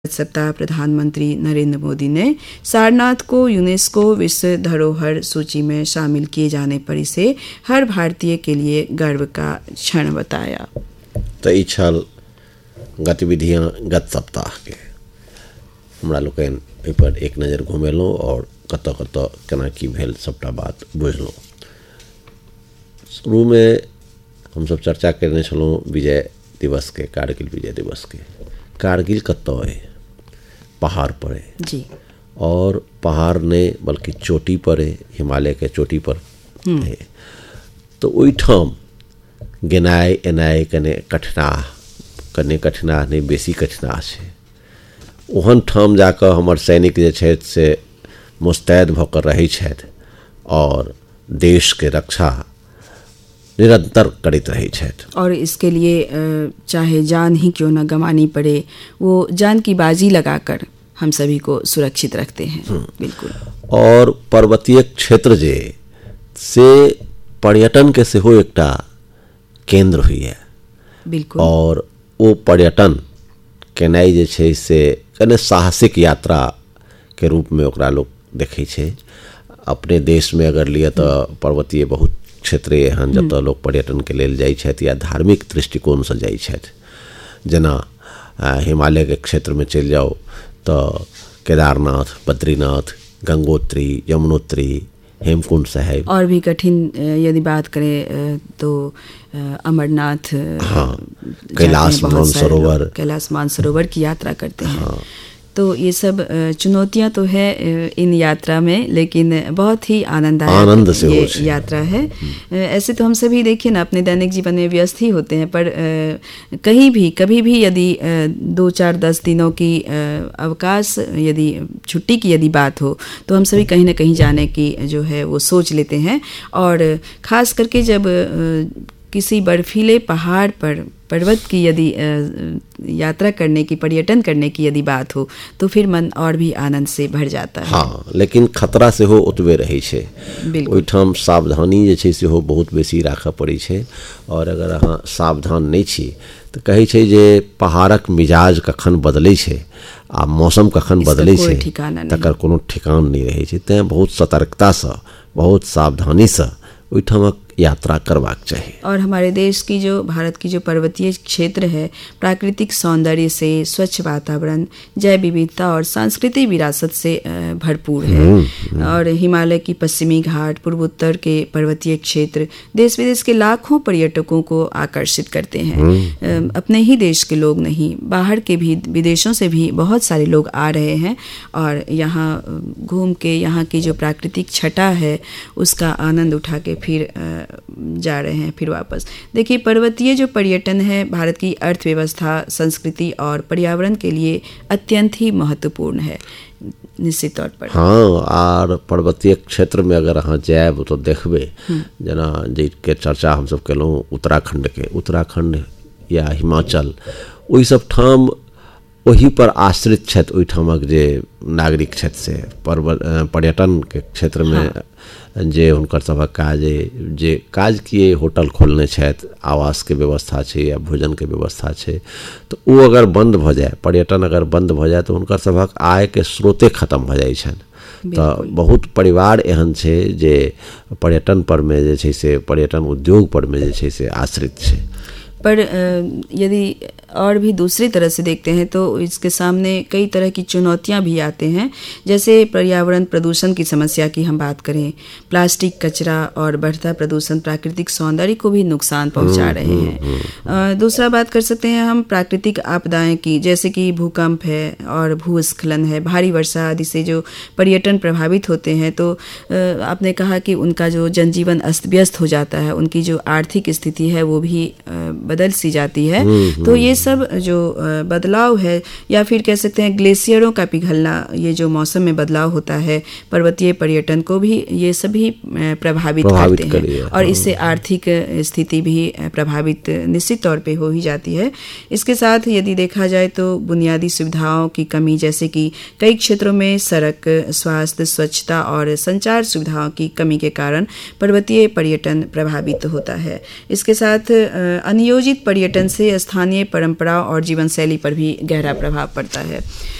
सप्ताह प्रधानमंत्री नरेंद्र मोदी ने सारनाथ को यूनेस्को विश्व धरोहर सूची में शामिल किए जाने पर इसे हर भारतीय के लिए गर्व का क्षण बताया। तो ई छल गतिविधियां गत सप्ताह के हमरा लोकनि एहि पर एक नज़र घुमेलहुँ और कतऽ कतऽ केना की भेल सबटा बात बुझलहुँ। शुरू में हमसब चर्चा करने छलहुँ विजय दिवस के, कारगिल विजय दिवस के। कारगिल कतऽ है? पहाड़ पर है जी। और पहाड़ ने बल्कि चोटी पर है, हिमालय के चोटी पर है। तो ओहिठाम गेनाइ एनाइ कने कठिना नहीं बेसी कठिना छै। ओहन ठाम जाकऽ हमर सैनिक जे छथि से मुस्तैद भऽ कऽ रहै छथि और देश के रक्षा निरंतर करते रहे छथि। और इसके लिए चाहे जान ही क्यों न गंवानी पड़े, वो जान की बाजी लगाकर हम सभी को सुरक्षित रखते हैं। बिल्कुल। और पर्वतीय क्षेत्र जे से पर्यटन के सेहो एकटा केंद्र हुई है। बिल्कुल। और वो पर्यटन केनाइ जे छै से कने साहसिक यात्रा के रूप में ओकरा लोग देखै छै। अपने देश में अगर लिए तो पर्वतीय बहुत क्षेत्र एहन जतऽ लोग पर्यटन के लेल जाइ छथि या धार्मिक दृष्टिकोण से जाइ छथि। जेना हिमालय के क्षेत्र में चलि जाओ तो केदारनाथ, बद्रीनाथ, गंगोत्री, यमुनोत्री, हेमकुंड साहिब। और भी कठिन यदि बात करें तो अमरनाथ, हाँ, कैलाश मानसरोवर की यात्रा करते हैं। हाँ। तो ये सब चुनौतियां तो है इन यात्रा में, लेकिन बहुत ही आनंद से ये यात्रा है। ऐसे तो हम सभी देखिए ना अपने दैनिक जीवन में व्यस्त ही होते हैं, पर कहीं भी कभी भी यदि 2-4-10 दिनों की अवकाश, यदि छुट्टी की यदि बात हो तो हम सभी कहीं ना कहीं जाने की जो है वो सोच लेते हैं। और ख़ास करके जब किसी बर्फीले पहाड़ पर पर्वत की यदि यात्रा करने की, पर्यटन करने की यदि बात हो तो फिर मन और भी आनंद से भर जाता है। हाँ, लेकिन खतरा से हो ओतबे रहै छै। ओहिठाम सावधानी जे छै से हो बहुत बेसी राखऽ पड़ै छै। और अगर अहाँ सावधान नहीं छी तो कहै छै जे पहाड़क मिजाज कखन बदलै छै आ मौसम कखन बदलै छै तकर कोनो ठिकान नहीं रहै छै। तेँ बहुत सतर्कता से, बहुत सावधानी से ओहिठामक यात्रा करवाक चाहिए। और हमारे देश की जो, भारत की जो पर्वतीय क्षेत्र है, प्राकृतिक सौंदर्य से, स्वच्छ वातावरण, जैव विविधता और सांस्कृतिक विरासत से भरपूर है। और हिमालय की पश्चिमी घाट, पूर्वोत्तर के पर्वतीय क्षेत्र देश विदेश के लाखों पर्यटकों को आकर्षित करते हैं। अपने ही देश के लोग नहीं, बाहर के भी, विदेशों से भी बहुत सारे लोग आ रहे हैं और यहाँ घूम के यहाँ की जो प्राकृतिक छटा है उसका आनंद उठा के फिर जा रहे हैं फिर वापस। देखिए, पर्वतीय जो पर्यटन है भारत की अर्थव्यवस्था, संस्कृति और पर्यावरण के लिए अत्यंत ही महत्वपूर्ण है निश्चित तौर पर। हाँ, और पर्वतीय क्षेत्र में अगर अहाँ जाएब तो देखबे, जना के चर्चा हम सब केलहुँ उत्तराखंड या हिमाचल, ओहि सब ठाम वही पर आश्रित छथि। ओहिठामक जे नागरिक छथि से पर्यटन के क्षेत्र में हाँ। जे हुनकर सभक काज जे काज किए, होटल खोलने छथि, आवास के व्यवस्था छै या भोजन के व्यवस्था छै, तो वो अगर बंद भऽ जाए, पर्यटन अगर बंद भऽ जाए तो हुनकर सभक आय के स्रोते खत्म भऽ जाइ छनि। तो बहुत परिवार एहन छै जे पर्यटन पर में जे छै से, पर्यटन उद्योग पर में जे छै से आश्रित छै। पर यदि और भी दूसरी तरह से देखते हैं तो इसके सामने कई तरह की चुनौतियां भी आते हैं। जैसे पर्यावरण प्रदूषण की समस्या की हम बात करें, प्लास्टिक कचरा और बढ़ता प्रदूषण प्राकृतिक सौंदर्य को भी नुकसान पहुंचा रहे हैं। दूसरा बात कर सकते हैं हम प्राकृतिक आपदाएं की, जैसे कि भूकंप है और भूस्खलन है, भारी वर्षा आदि से जो पर्यटन प्रभावित होते हैं। तो आपने कहा कि उनका जो जनजीवन अस्त व्यस्त हो जाता है, उनकी जो आर्थिक स्थिति है वो भी बदल सी जाती है। तो ये सब जो बदलाव है, या फिर कह सकते हैं ग्लेशियरों का पिघलना, ये जो मौसम में बदलाव होता है, पर्वतीय पर्यटन को भी ये सभी प्रभावित करते हैं। और इससे आर्थिक स्थिति भी प्रभावित निश्चित तौर पे हो ही जाती है। इसके साथ यदि देखा जाए तो बुनियादी सुविधाओं की कमी, जैसे कि कई क्षेत्रों में सड़क, स्वास्थ्य, स्वच्छता और संचार सुविधाओं की कमी के कारण पर्वतीय पर्यटन प्रभावित होता है। इसके साथ अनियोजित आयोजित पर्यटन से स्थानीय परंपरा और जीवन शैली पर भी गहरा प्रभाव पड़ता है।